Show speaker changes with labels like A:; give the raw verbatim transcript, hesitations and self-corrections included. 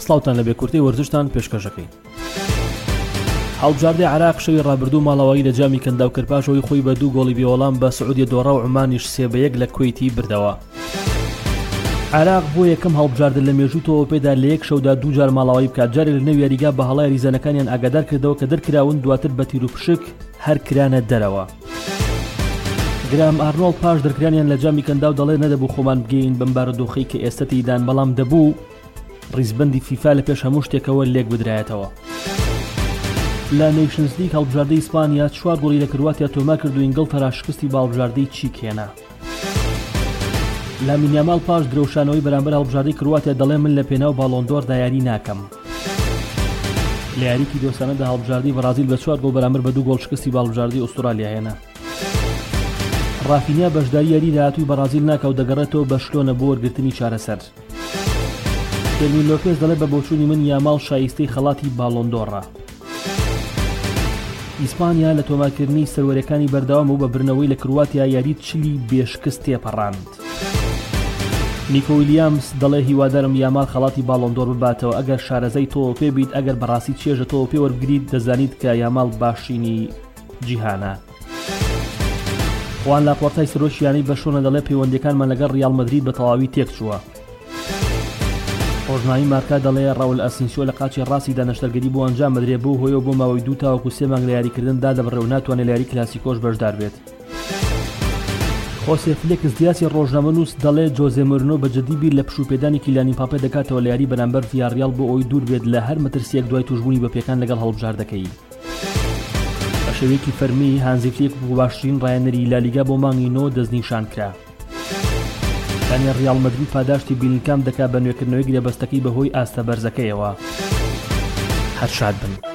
A: سڵاوتان لە بێکورتەی وەرزشتان پێشکەشەکەی. هەڵبژاردەی عێراق شەوی ڕابردوو ماڵەوەی لە جامی کەنداو کرد پاشەوەی خۆی بە دوو گۆڵی بێوەڵام بە سعودی دۆڕا و عومانیش سێ بە یەک لە کوێیتی بردەوە. عێراق بۆ یەکەم هەڵبژاردن لە مێژووی تۆپێدا لە یەک شەودا دوو جار ماڵەوەی بکات. جارێک لە نێو یاریگا بە هەڵای ریزەنەکانیان ئاگادار کردەوە کە دەرکراون دواتر بە تیر و پشک هەر کرانە دەرەوە. گرام ئارنۆڵ پاش دەرکرانیان لە جامی کەنداو دەڵێ نەدەبوو خۆمان بگەین بەم بارودۆخەی کە ئێستا تێیدان، بەڵام دەبوو ڕیزبەندی فیفا لە پێش هەموو شتێکەوە لێک بدرایەتەوە. لە نیشنز لیگ هەڵبژاردەی ئیسپانیا چوار گۆڵی لە کرواتیا تۆمار کرد و ئینگڵتەرا شکستی باڵبژاردەی چیک هێنا. لامین یامال پاش درەوشانەوەی بەرامبەر هەڵبژاردەی کرواتیا دەڵێ من لە پێناو باڵۆندۆردا یاری ناکەم. لە یاریکی دۆستانەدا هەڵبژاردەی بەرازیل بە چوار گۆڵ بەرامبەر بە دوو گۆڵ شکستی باڵبژاردەی ئوسترالیا هێنا. رافینیا بەشداری یاری داهاتووی بەرازیل ناکە و دەگەڕێتەوە بە شلۆنە بۆ وەرگرتنی چارەسەر. فێرمین لۆپێز دەڵێ بە بۆچوونی من یامال شایستەی خەڵاتی باڵۆندۆڕە. ئیسپانیا لە تۆمارکردنی سەروەریەکانی بەردەوام و بە برنەوەی لە کرواتیا یاری چلی بێشکست تێپەڕاند. نیکۆ ویلیامز دەڵێ هیوادارم یامال خەڵاتی باڵۆندۆر بباتەوە. ئەگەر شارەزای تۆ پێ بیت، ئەگەر بەڕاستی چێژە تۆ پێ وەربگریت، دەزانیت کە یامال باشینی جیهانە. خوان لاپۆرتای سرۆشیانی بە شۆنە دەڵێ پەیوەندیەکانمان لەگەڵ ریال مەدرید بە تەواوی تێک چووە. ڕۆژنامەی مارکا دەڵێ ڕاول ئەسینسیۆ لە قاچی ڕاستی دانەشتەرگەری بۆ ئەنجام بدرێ بۆ هۆیەوە بۆ ماوەی دوو تاوەکو سێ مانگ لە یاریکردندا دەبڕێ و ناتوانێت لە یاری کلاسیکۆش بەشدار بێت. خۆسێ فلێکس دیاسی ڕۆژنامە نووس دەڵێ جۆزێ مۆرینۆ بەجددی بیر لە پشوپێدانی کیلانی مباپێ دەکاتەوە لە یاری بەرامبەر ڤیاریال بۆ ئەوی دوور بێت لە هەر مەترسیەک دوای توشبوونی بەپێکان لەگەڵ هەڵبژاردەکەی. بە شێوەیەکی فەرمی هانزی فلیک بۆ باشترین ڕایەنەری لالیگا بۆ مانگی نۆ دەستنیشان کرا. دانیێل ریال مەدرید پاداشتی بیلینکام دەکات بە نوێکردنەوەی گرێبەستەکەی بەهۆی ئاستە بەرزەکەیەوە. هەر شاد بن.